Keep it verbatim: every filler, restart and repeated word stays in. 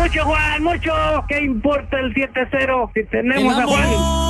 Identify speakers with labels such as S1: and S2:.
S1: Mucho, Juan, mucho. ¿Qué importa el siete cero si tenemos a Juan?